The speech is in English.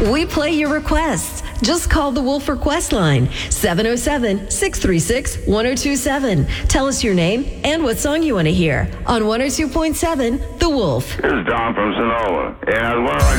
We play your requests. Just call the Wolf Request line, 707-636-1027. Tell us your name and what song you want to hear on 102.7 The Wolf. This is Don from Sonoma. And I was wondering